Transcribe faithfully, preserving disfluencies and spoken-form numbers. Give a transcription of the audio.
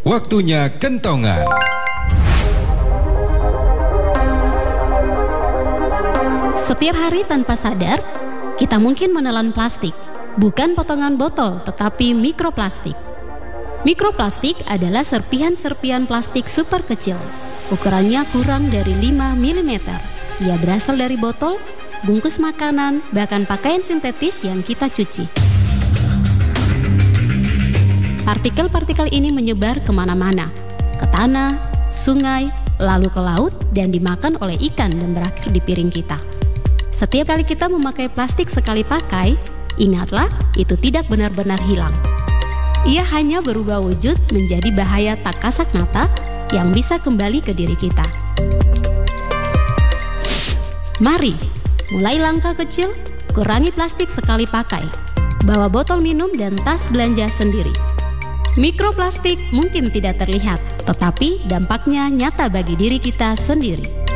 Waktunya kentongan. Setiap hari tanpa sadar, kita mungkin menelan plastik. Bukan potongan botol, tetapi mikroplastik. Mikroplastik adalah serpihan-serpihan plastik super kecil. Ukurannya kurang dari lima milimeter. Ia berasal dari botol, bungkus makanan, bahkan pakaian sintetis yang kita cuci. Partikel-partikel ini menyebar kemana-mana, ke tanah, sungai, lalu ke laut, dan dimakan oleh ikan dan berakhir di piring kita. Setiap kali kita memakai plastik sekali pakai, ingatlah itu tidak benar-benar hilang. Ia hanya berubah wujud menjadi bahaya tak kasat mata yang bisa kembali ke diri kita. Mari, mulai langkah kecil, kurangi plastik sekali pakai. Bawa botol minum dan tas belanja sendiri. Mikroplastik mungkin tidak terlihat, tetapi dampaknya nyata bagi diri kita sendiri.